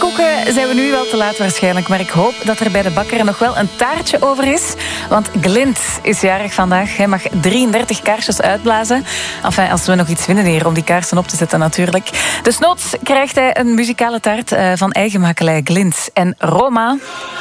koeken zijn we nu wel te laat waarschijnlijk. Maar ik hoop dat er bij de bakker nog wel een taartje over is. Want Glint is jarig vandaag. Hij mag 33 kaarsjes uitblazen. Enfin, als we nog iets vinden hier om die kaarsen op te zetten natuurlijk. Desnoods krijgt hij een muzikale taart van eigen makelij Glint. En Roma...